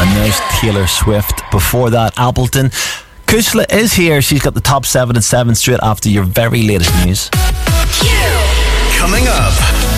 And there's Taylor Swift. Before that, Appleton. Kushla is here. She's got the top 7 at 7 straight after your very latest news. Coming up.